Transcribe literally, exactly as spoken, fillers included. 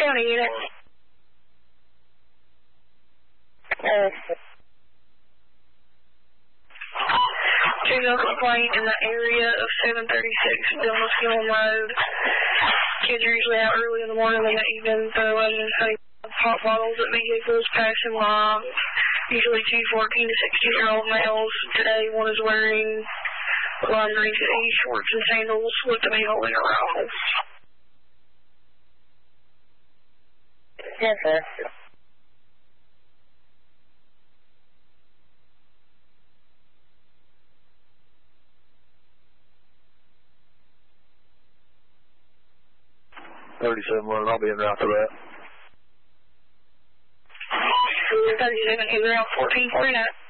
County unit. Uh, Female complaint in the area of seven thirty-six Dillon Skillum Road. Kids are usually out early in the morning and the evening throwing honey pop bottles at vehicles, passing by. Usually two fourteen to sixteen-year-old males. Today, one is wearing lime green hoodie, shorts, and sandals. Look to be holding a rifle. Yes, sir. thirty-seven one, I'll be in route to that. thirty-seven, he's around fourteen forty-nine.